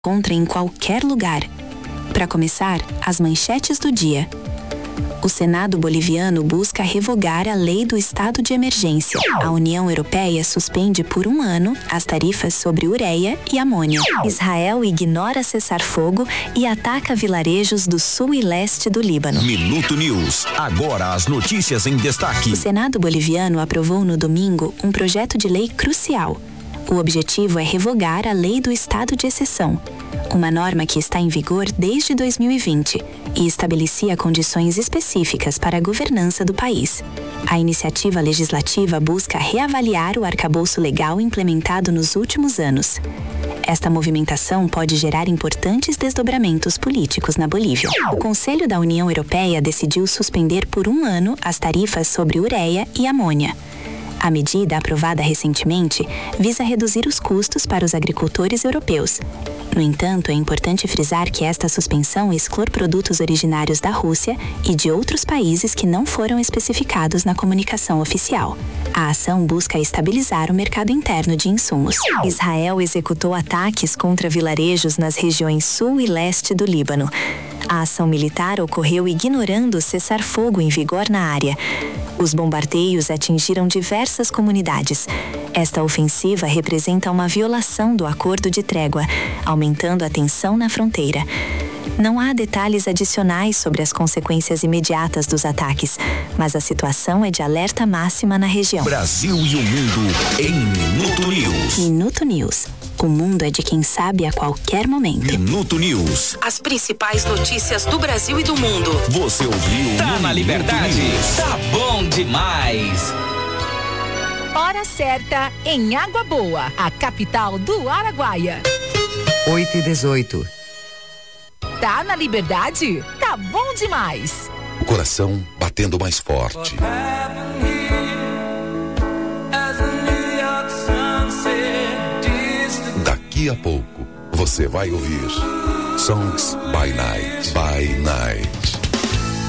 encontra em qualquer lugar. Para começar, as manchetes do dia. O Senado boliviano busca revogar a lei do estado de emergência. A União Europeia suspende por 1 ano as tarifas sobre ureia e amônia. Israel ignora cessar-fogo e ataca vilarejos do sul e leste do Líbano. Minuto News. Agora as notícias em destaque. O Senado boliviano aprovou no domingo um projeto de lei crucial. O objetivo é revogar a lei do estado de exceção, uma norma que está em vigor desde 2020 e estabelecia condições específicas para a governança do país. A iniciativa legislativa busca reavaliar o arcabouço legal implementado nos últimos anos. Esta movimentação pode gerar importantes desdobramentos políticos na Bolívia. O Conselho da União Europeia decidiu suspender por 1 ano as tarifas sobre ureia e amônia. A medida, aprovada recentemente, visa reduzir os custos para os agricultores europeus. No entanto, é importante frisar que esta suspensão exclui produtos originários da Rússia e de outros países que não foram especificados na comunicação oficial. A ação busca estabilizar o mercado interno de insumos. Israel executou ataques contra vilarejos nas regiões sul e leste do Líbano. A ação militar ocorreu ignorando o cessar-fogo em vigor na área. Os bombardeios atingiram diversas comunidades. Esta ofensiva representa uma violação do acordo de trégua, aumentando a tensão na fronteira. Não há detalhes adicionais sobre as consequências imediatas dos ataques, mas a situação é de alerta máxima na região. Brasil e o mundo em Minuto News. Minuto News. O mundo é de quem sabe a qualquer momento. Minuto News. As principais notícias do Brasil e do mundo. Você ouviu? Tá na Liberdade? News. Tá bom demais. Hora certa em Água Boa, a capital do Araguaia. 8h18. Tá na Liberdade? Tá bom demais. O coração batendo mais forte. Daqui a pouco você vai ouvir Songs by Night. By Night.